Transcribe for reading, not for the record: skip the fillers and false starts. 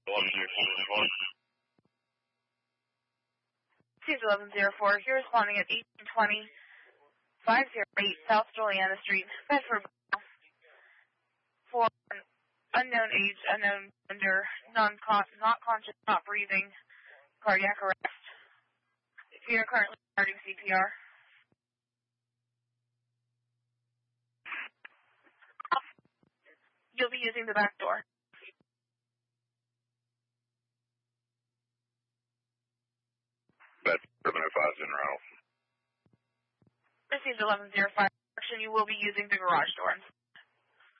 1104, you're responding at 1820 508 South Juliana Street, Bedford, for an unknown age, unknown gender, not conscious, not breathing, cardiac arrest. We are currently starting CPR. You'll be using the back door. Bedford 705 General. Received 1105. You will be using the garage door.